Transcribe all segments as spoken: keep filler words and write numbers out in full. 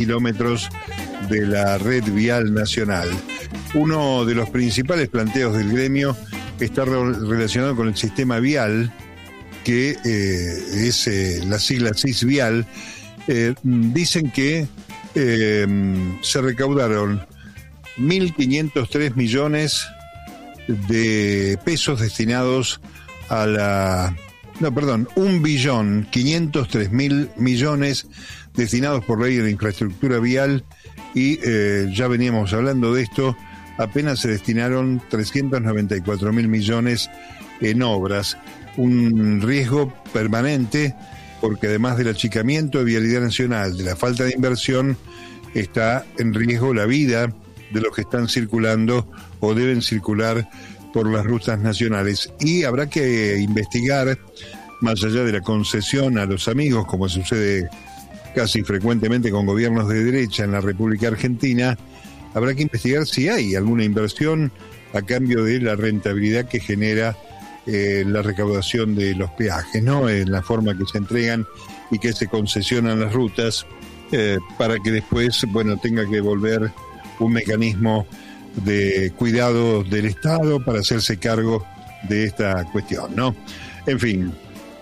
kilómetros de la red vial nacional. Uno de los principales planteos del gremio está re- relacionado con el sistema vial, que eh, es eh, la sigla CISVial. Eh, dicen que eh, se recaudaron mil quinientos tres millones de pesos destinados a la... No, perdón, un billón quinientos tres mil millones destinados por ley de infraestructura vial y eh, ya veníamos hablando de esto, apenas se destinaron trescientos noventa y cuatro mil millones en obras. Un riesgo permanente porque además del achicamiento de vialidad nacional, de la falta de inversión, está en riesgo la vida de los que están circulando o deben circular por las rutas nacionales. Y habrá que investigar, más allá de la concesión a los amigos, como sucede casi frecuentemente con gobiernos de derecha en la República Argentina, habrá que investigar si hay alguna inversión a cambio de la rentabilidad que genera eh, la recaudación de los peajes, ¿no? En la forma que se entregan y que se concesionan las rutas, eh, para que después, bueno, tenga que volver un mecanismo de cuidado del Estado para hacerse cargo de esta cuestión, ¿no? En fin,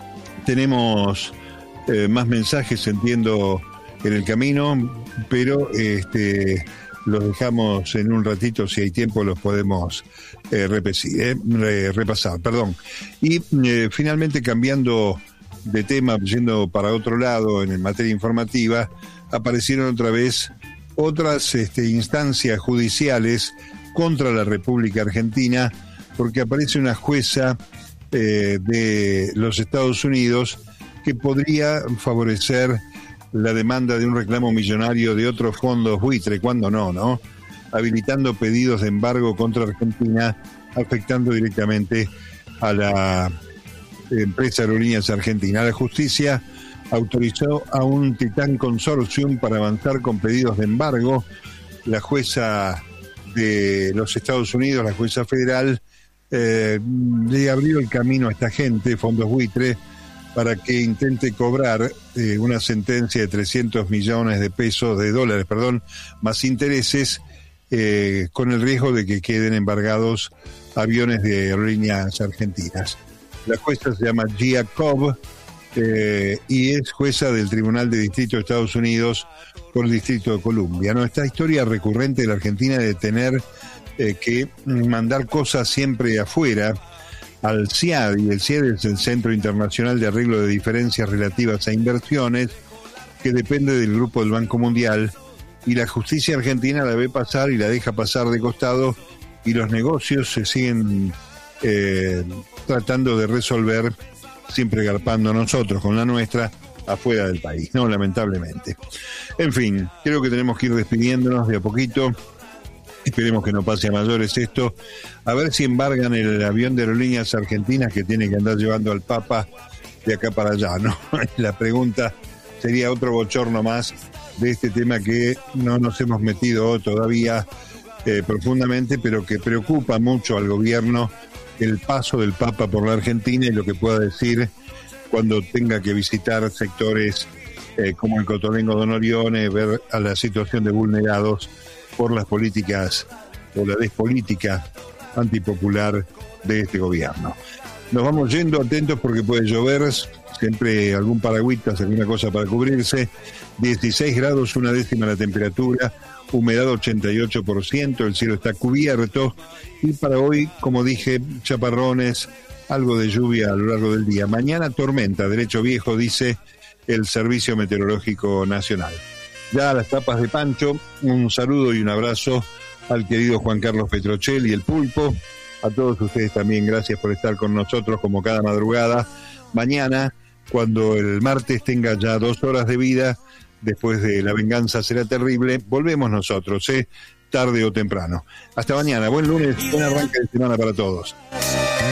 tenemos eh, más mensajes, entiendo, en el camino, pero este los dejamos en un ratito, si hay tiempo los podemos eh, repetir, eh, re, repasar, perdón. Y eh, finalmente, cambiando de tema, yendo para otro lado en materia informativa, aparecieron otra vez otras este, instancias judiciales contra la República Argentina, porque aparece una jueza eh, de los Estados Unidos que podría favorecer la demanda de un reclamo millonario de otros fondos buitre, cuando no, ¿no? Habilitando pedidos de embargo contra Argentina, afectando directamente a la empresa Aerolíneas Argentina. La justicia autorizó a un Titán Consortium para avanzar con pedidos de embargo. La jueza de los Estados Unidos, la jueza federal, eh, le abrió el camino a esta gente, fondos buitre, para que intente cobrar eh, una sentencia de trescientos millones de pesos, de dólares, perdón, más intereses, eh, con el riesgo de que queden embargados aviones de aerolíneas argentinas. La jueza se llama Gia Cobb, eh, y es jueza del Tribunal de Distrito de Estados Unidos por el Distrito de Columbia, ¿no? Esta historia recurrente de la Argentina de tener eh, que mandar cosas siempre afuera, al C I A D, y el C I A D es el Centro Internacional de Arreglo de Diferencias Relativas a Inversiones, que depende del Grupo del Banco Mundial, y la justicia argentina la ve pasar y la deja pasar de costado, y los negocios se siguen eh, tratando de resolver, siempre garpando nosotros con la nuestra afuera del país, ¿no? Lamentablemente. En fin, creo que tenemos que ir despidiéndonos de a poquito. Esperemos que no pase a mayores esto. A ver si embargan el avión de Aerolíneas Argentinas que tiene que andar llevando al Papa de acá para allá, ¿no? La pregunta sería otro bochorno más de este tema que no nos hemos metido todavía eh, profundamente, pero que preocupa mucho al gobierno, el paso del Papa por la Argentina y lo que pueda decir cuando tenga que visitar sectores eh, como el Cotolengo Don Orione, ver a la situación de vulnerados por las políticas o la despolítica antipopular de este gobierno. Nos vamos yendo, atentos porque puede llover, siempre algún paragüitas, alguna cosa para cubrirse. dieciséis grados, una décima la temperatura, humedad ochenta y ocho por ciento, el cielo está cubierto y para hoy, como dije, chaparrones, algo de lluvia a lo largo del día. Mañana tormenta, derecho viejo, dice el Servicio Meteorológico Nacional. Ya a las tapas de Pancho, un saludo y un abrazo al querido Juan Carlos Petrocelli, el Pulpo. A todos ustedes también, gracias por estar con nosotros como cada madrugada. Mañana, cuando el martes tenga ya dos horas de vida, después de La Venganza Será Terrible, volvemos nosotros, ¿eh? Tarde o temprano. Hasta mañana, buen lunes, buen arranque de semana para todos.